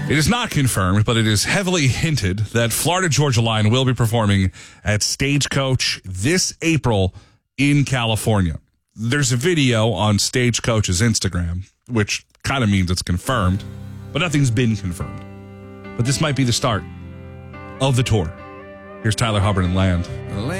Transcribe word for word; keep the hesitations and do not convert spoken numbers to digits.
It is not confirmed, but it is heavily hinted that Florida Georgia Line will be performing at Stagecoach this April in California. There's a video on Stagecoach's Instagram, which kind of means it's confirmed, but nothing's been confirmed. But this might be the start of the tour. Here's Tyler Hubbard and Land.